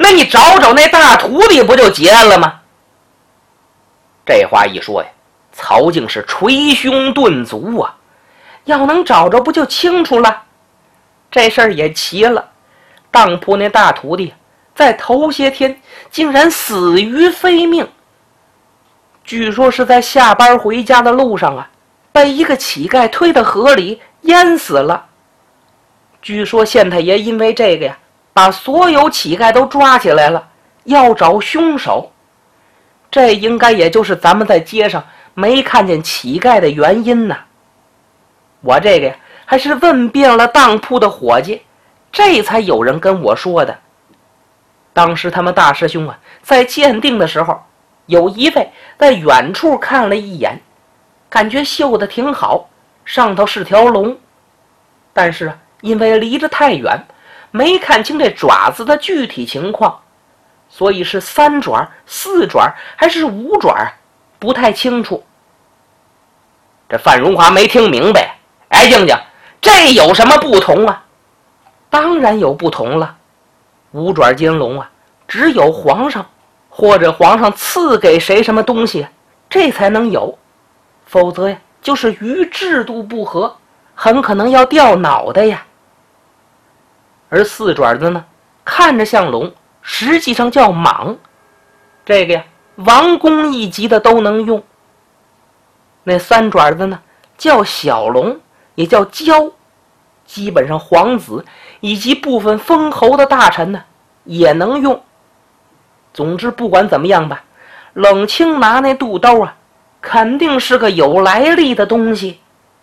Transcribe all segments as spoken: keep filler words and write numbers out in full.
给你找找那大徒弟不就结案了吗？这话一说呀，曹静是捶胸顿足啊，要能找着不就清楚了？这事儿也奇了，当铺那大徒弟在头些天竟然死于非命，据说是在下班回家的路上啊，被一个乞丐推到河里淹死了。据说县太爷因为这个呀，把所有乞丐都抓起来了，要找凶手。这应该也就是咱们在街上没看见乞丐的原因呢。我这个呀，还是问遍了当铺的伙计，这才有人跟我说的。当时他们大师兄啊，在鉴定的时候，有一位在远处看了一眼，感觉绣得挺好，上头是条龙，但是啊，因为离着太远，没看清这爪子的具体情况，所以是三爪、四爪还是五爪，不太清楚。这范荣华没听明白，哎，静静，这有什么不同啊？当然有不同了。五爪金龙啊，只有皇上或者皇上赐给谁什么东西，这才能有，否则呀，就是与制度不合，很可能要掉脑袋呀。而四爪子呢，看着像龙，实际上叫蟒，这个呀，王公一级的都能用。那三爪子呢，叫小龙，也叫蛟，基本上皇子以及部分封侯的大臣呢，也能用。总之不管怎么样吧，冷清拿那肚兜啊，肯定是个有来历的东西。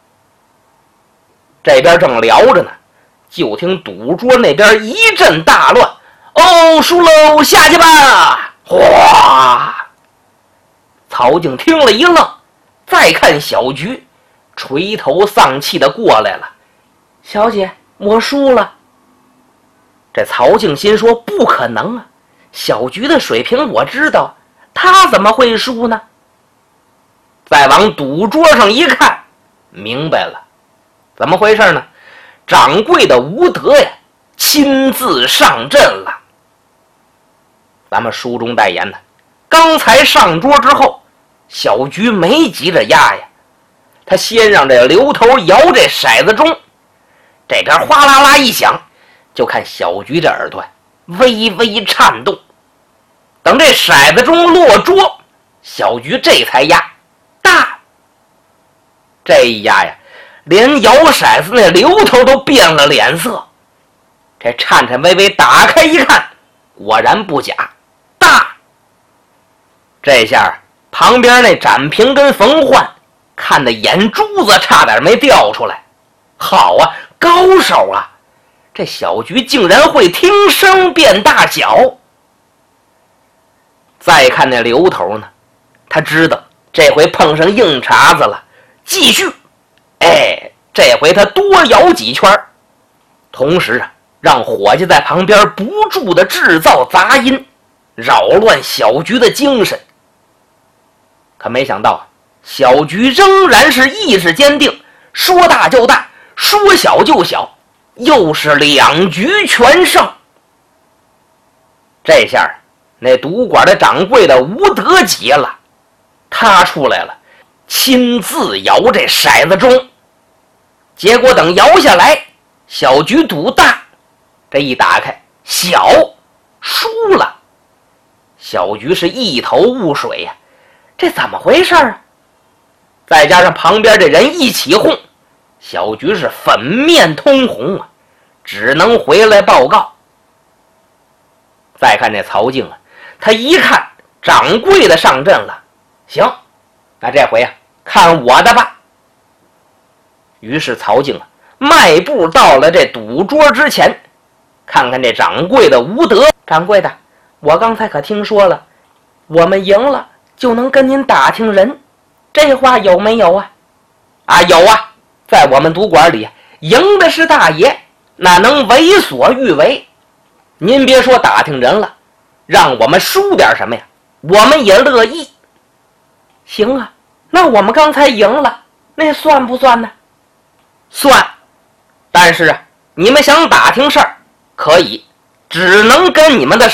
这边正聊着呢，就听赌桌那边一阵大乱，哦，输喽，下去吧！哗！曹静听了一愣，再看小菊，垂头丧气的过来了。小姐，我输了。这曹静心说，不可能啊，小菊的水平我知道，她怎么会输呢？再往赌桌上一看，明白了，怎么回事呢？掌柜的吴德呀，亲自上阵了。咱们书中代言的，刚才上桌之后，小菊没急着压呀，他先让这刘头摇这骰子钟，这边哗啦啦一响，就看小菊这耳朵微微颤动。等这骰子钟落桌，小菊这才压大。这一压呀，连摇骰子那刘头都变了脸色。这颤颤巍巍打开一看，果然不假，大。这下旁边那展平跟冯焕看得眼珠子差点没掉出来。好啊，高手啊，这小菊竟然会听声变大小。再看那刘头呢，他知道这回碰上硬茬子了，继续，哎，这回他多摇几圈，同时啊，让伙计在旁边不住的制造杂音，扰乱小菊的精神。可没想到，小菊仍然是意志坚定，说大就大，说小就小，又是两局全胜。这下那赌馆的掌柜的吴德急了，他出来了，亲自摇这骰子钟。结果等摇下来，小局赌大，这一打开，小，输了。小局是一头雾水呀、啊，这怎么回事啊？再加上旁边这人一起哄，小局是粉面通红啊，只能回来报告。再看这曹静啊，他一看掌柜的上阵了，行，那这回啊，看我的吧。于是曹静啊，迈步到了这赌桌之前，看看这掌柜的吴德。掌柜的，我刚才可听说了，我们赢了就能跟您打听人，这话有没有啊？啊，有啊，在我们赌馆里，赢的是大爷，哪能为所欲为？您别说打听人了，让我们输点什么呀，我们也乐意。行啊，那我们刚才赢了，那算不算呢？算，但是啊，你们想打听事儿可以，只能跟你们的